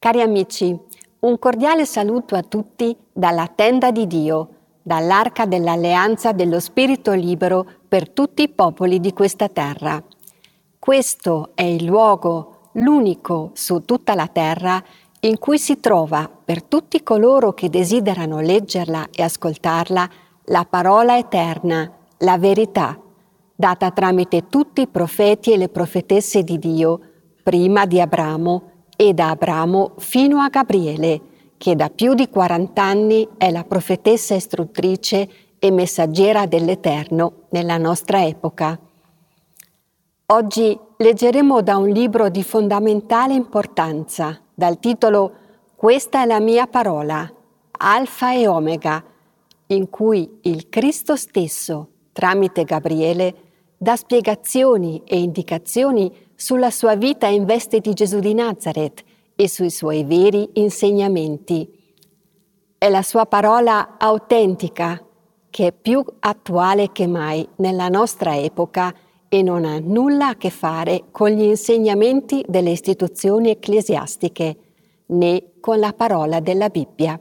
Cari amici, un cordiale saluto a tutti dalla tenda di Dio, dall'arca dell'alleanza dello Spirito libero per tutti i popoli di questa terra. Questo è il luogo, l'unico su tutta la terra, in cui si trova, per tutti coloro che desiderano leggerla e ascoltarla, la parola eterna, la verità, data tramite tutti i profeti e le profetesse di Dio, prima di Abramo e da Abramo fino a Gabriele, che da più di 40 anni è la profetessa istruttrice e messaggera dell'Eterno nella nostra epoca. Oggi leggeremo da un libro di fondamentale importanza, dal titolo «Questa è la mia parola, Alfa e Omega», in cui il Cristo stesso, tramite Gabriele, dà spiegazioni e indicazioni sulla sua vita in veste di Gesù di Nazaret e sui suoi veri insegnamenti. È la sua parola autentica, che è più attuale che mai nella nostra epoca e non ha nulla a che fare con gli insegnamenti delle istituzioni ecclesiastiche, né con la parola della Bibbia.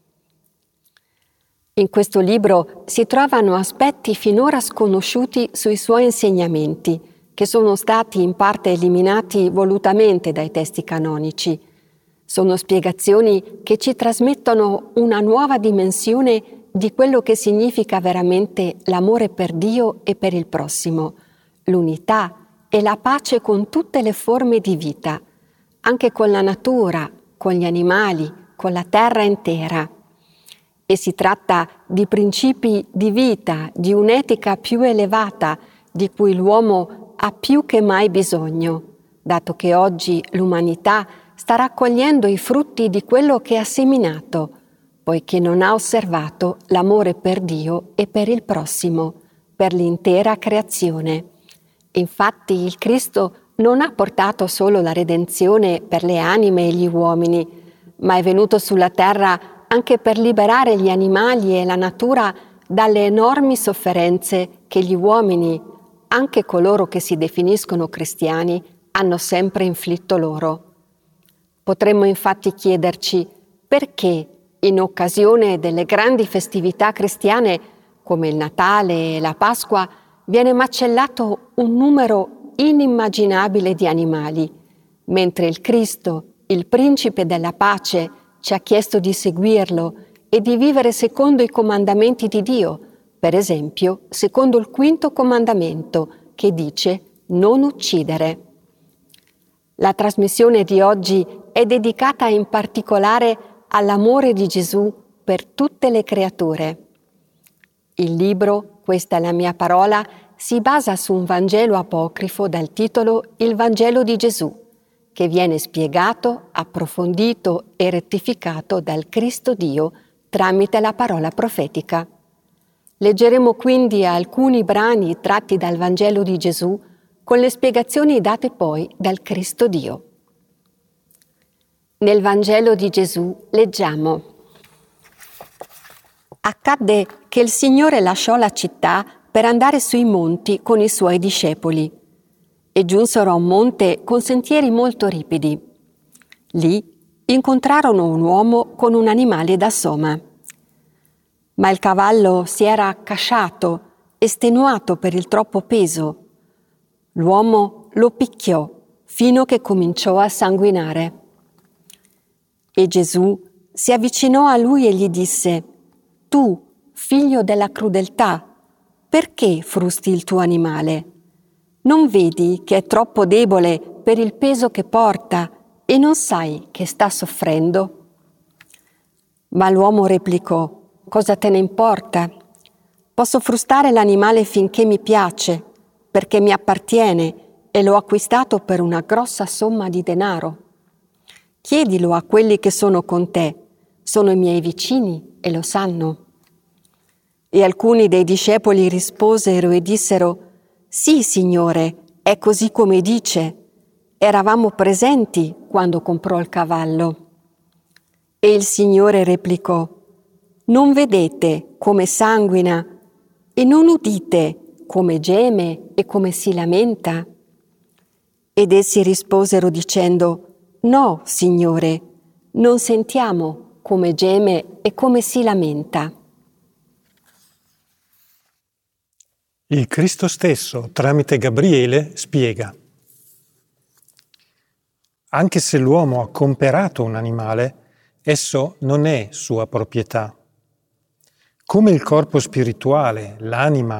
In questo libro si trovano aspetti finora sconosciuti sui suoi insegnamenti, che sono stati in parte eliminati volutamente dai testi canonici. Sono spiegazioni che ci trasmettono una nuova dimensione di quello che significa veramente l'amore per Dio e per il prossimo, l'unità e la pace con tutte le forme di vita, anche con la natura, con gli animali, con la terra intera. E si tratta di principi di vita, di un'etica più elevata di cui l'uomo ha più che mai bisogno, dato che oggi l'umanità sta raccogliendo i frutti di quello che ha seminato, poiché non ha osservato l'amore per Dio e per il prossimo, per l'intera creazione. Infatti il Cristo non ha portato solo la redenzione per le anime e gli uomini, ma è venuto sulla terra anche per liberare gli animali e la natura dalle enormi sofferenze che gli uomini, anche coloro che si definiscono cristiani, hanno sempre inflitto loro. Potremmo infatti chiederci perché in occasione delle grandi festività cristiane come il Natale e la Pasqua viene macellato un numero inimmaginabile di animali, mentre il Cristo, il Principe della pace, ci ha chiesto di seguirlo e di vivere secondo i comandamenti di Dio, per esempio secondo il 5° comandamento che dice non uccidere. La trasmissione di oggi è dedicata in particolare all'amore di Gesù per tutte le creature. Il libro, Questa è la mia parola, si basa su un Vangelo apocrifo dal titolo Il Vangelo di Gesù, che viene spiegato, approfondito e rettificato dal Cristo Dio tramite la parola profetica. Leggeremo quindi alcuni brani tratti dal Vangelo di Gesù con le spiegazioni date poi dal Cristo Dio. Nel Vangelo di Gesù leggiamo: Accadde che il Signore lasciò la città per andare sui monti con i suoi discepoli e giunsero a un monte con sentieri molto ripidi. Lì incontrarono un uomo con un animale da soma. Ma il cavallo si era accasciato, estenuato per il troppo peso. L'uomo lo picchiò fino che cominciò a sanguinare. E Gesù si avvicinò a lui e gli disse: «Tu, figlio della crudeltà, perché frusti il tuo animale? Non vedi che è troppo debole per il peso che porta e non sai che sta soffrendo?» Ma l'uomo replicò: «Cosa te ne importa? Posso frustare l'animale finché mi piace, perché mi appartiene e l'ho acquistato per una grossa somma di denaro. Chiedilo a quelli che sono con te, sono i miei vicini e lo sanno». E alcuni dei discepoli risposero e dissero: «Sì, Signore, è così come dice. Eravamo presenti quando comprò il cavallo». E il Signore replicò: «Non vedete come sanguina e non udite come geme e come si lamenta?» Ed essi risposero dicendo: «No, Signore, Non sentiamo come geme e come si lamenta. Il Cristo stesso, tramite Gabriele, spiega: anche se l'uomo ha comperato un animale, esso non è sua proprietà. Come il corpo spirituale, l'anima